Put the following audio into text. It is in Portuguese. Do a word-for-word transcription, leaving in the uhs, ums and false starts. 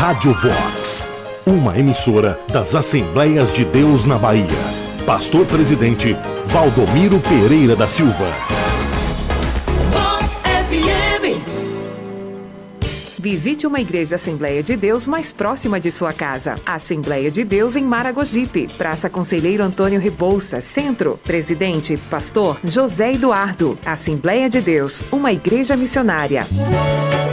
Rádio Vox, uma emissora das Assembleias de Deus na Bahia. Pastor Presidente Valdomiro Pereira da Silva. Vox F M. Visite uma igreja Assembleia de Deus mais próxima de sua casa. Assembleia de Deus em Maragogipe, Praça Conselheiro Antônio Rebouças, Centro. Presidente, Pastor José Eduardo. Assembleia de Deus, uma igreja missionária.